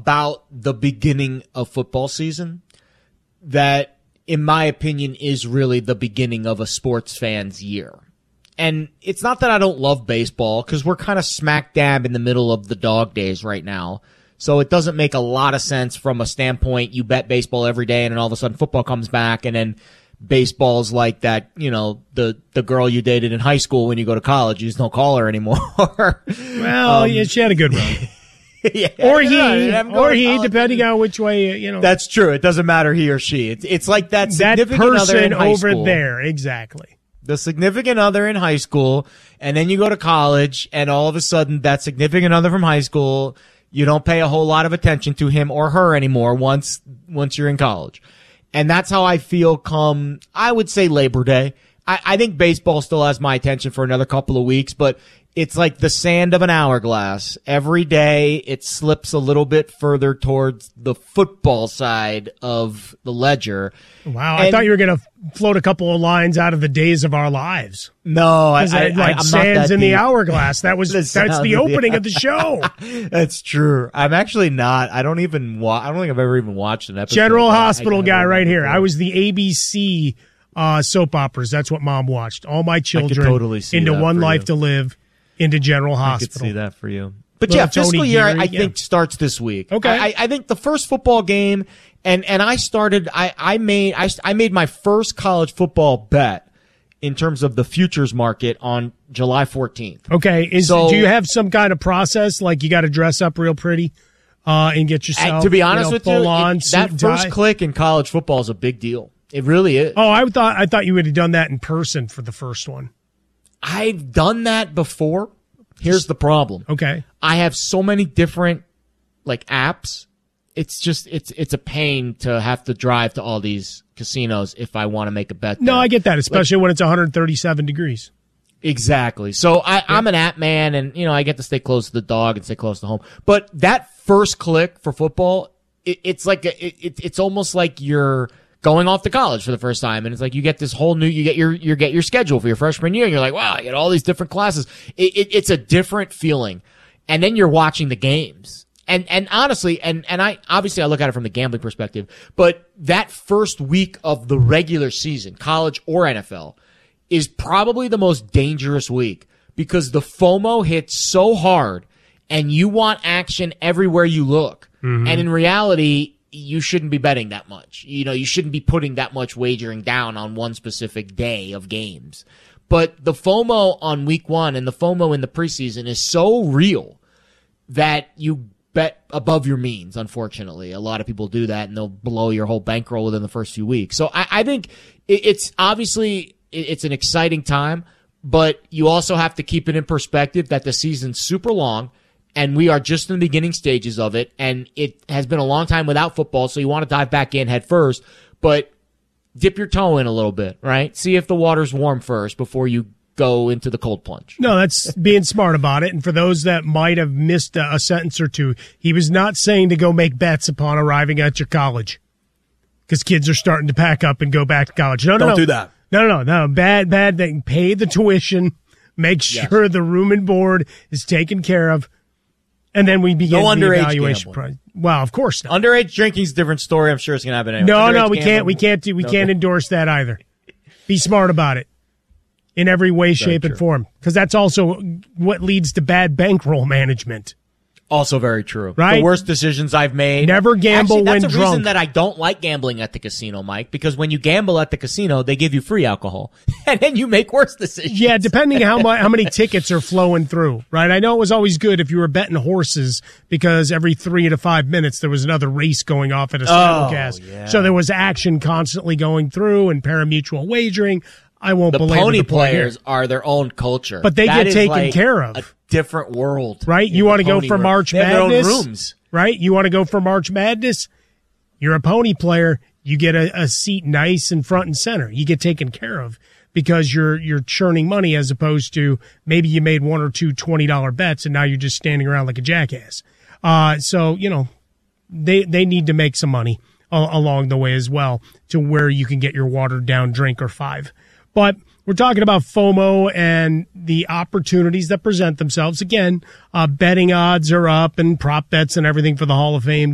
about the beginning of football season that, in my opinion, is really the beginning of a sports fan's year. And it's not that I don't love baseball, because we're kind of smack dab in the middle of the dog days right now. So it doesn't make a lot of sense from a standpoint, you bet baseball every day and then all of a sudden football comes back and then baseball's like that, the girl you dated in high school when you go to college, you just don't call her anymore. Well, yeah, she had a good run. Yeah, or he, depending on which way, That's true. It doesn't matter he or she. It's like that significant other in high over school. There, exactly. The significant other in high school, and then you go to college, and all of a sudden that significant other from high school, you don't pay a whole lot of attention to him or her anymore once you're in college. And that's how I feel come, I would say, Labor Day. I think baseball still has my attention for another couple of weeks, but it's like the sand of an hourglass. Every day it slips a little bit further towards the football side of the ledger. Wow, I thought you were going to float a couple of lines out of the Days of Our Lives. No, I'm sands in the hourglass. That's the opening of the show. That's true. I'm actually not. I don't think I've ever even watched an episode. General Hospital guy right here. I was the ABC soap operas. That's what Mom watched. All my children totally see into that One for Life you. to Live, into General I Hospital. could see that for you. But Little yeah, fiscal Tony year, Geary, I think, starts this week. Okay. I think the first football game, and I made my first college football bet in terms of the futures market on July 14th. Okay. Do you have some kind of process? Like you got to dress up real pretty and get yourself, to be honest with you, that first tie? click in college football is a big deal. It really is. Oh, I thought you would have done that in person for the first one. I've done that before. Here's the problem. Okay. I have so many different apps. It's just it's a pain to have to drive to all these casinos if I want to make a bet. No, there. I get that, especially when it's 137 degrees. Exactly. So I'm an app man, and I get to stay close to the dog and stay close to home. But that first click for football, it's almost like you're going off to college for the first time, and it's like you get this whole new, you get your schedule for your freshman year, and you're like, wow, I get all these different classes. It's a different feeling, and then you're watching the games, and honestly, and I look at it from the gambling perspective, but that first week of the regular season, college or NFL, is probably the most dangerous week because the FOMO hits so hard, and you want action everywhere you look, and in reality, you shouldn't be betting that much. You shouldn't be putting that much wagering down on one specific day of games. But the FOMO on week one and the FOMO in the preseason is so real that you bet above your means, unfortunately. A lot of people do that, and they'll blow your whole bankroll within the first few weeks. So I think it's obviously it's an exciting time, but you also have to keep it in perspective that the season's super long, and we are just in the beginning stages of it, and it has been a long time without football, so you want to dive back in head first, but dip your toe in a little bit, right? See if the water's warm first before you go into the cold plunge. No, that's being smart about it. And for those that might have missed a sentence or two, he was not saying to go make bets upon arriving at your college because kids are starting to pack up and go back to college. No, Don't do that. No. Bad. They pay the tuition, make sure the room and board is taken care of. And then we begin the evaluation. Well, of course not. Underage drinking's a different story. I'm sure it's going to happen anyway. No, we can't endorse that either. Be smart about it in every way, shape, and form, because that's also what leads to bad bankroll management. Also very true. Right? The worst decisions I've made. Never gamble when drunk. That's a reason that I don't like gambling at the casino, Mike, because when you gamble at the casino, they give you free alcohol, and then you make worse decisions. Yeah, depending how many tickets are flowing through, right? I know it was always good if you were betting horses because every 3 to 5 minutes there was another race going off at a simulcast. Yeah. So there was action constantly going through and parimutuel wagering. I won't belabor the pony point players here. are their own culture, but they that get taken like care of. A different world, right? You want to go for March Madness, they have their own rooms, right? You want to go for March Madness. You're a pony player. You get a seat nice and front and center. You get taken care of because you're churning money as opposed to maybe you made one or two $20 bets and now you're just standing around like a jackass. So they need to make some money along the way as well to where you can get your watered down drink or five. But we're talking about FOMO and the opportunities that present themselves. Again, betting odds are up and prop bets and everything for the Hall of Fame